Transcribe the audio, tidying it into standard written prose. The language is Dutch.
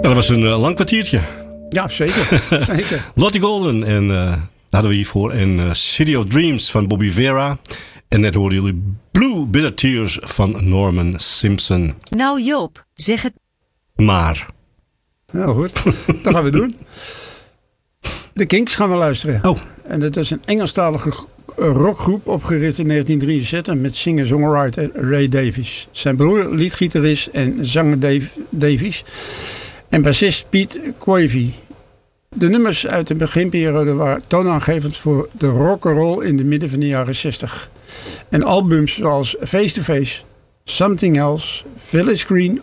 Dat was een lang kwartiertje. Ja, zeker. Zeker. Lottie Golden en hadden we hiervoor en City of Dreams van Bobby Vera. En net hoorden jullie Blue Bitter Tears van Norman Simpson. Nou Joop, zeg het Maar. Nou goed, dat gaan we doen. De Kinks gaan we luisteren. Oh. En dat is een Engelstalige rockgroep opgericht in 1963 met singer-songwriter Ray Davies. Zijn broer, liedgitarist en zanger Dave Davies. En bassist Pete Quavey. De nummers uit de beginperiode waren toonaangevend voor de rock'n'roll in de midden van de jaren 60. En albums zoals Face to Face, Something Else, Village Green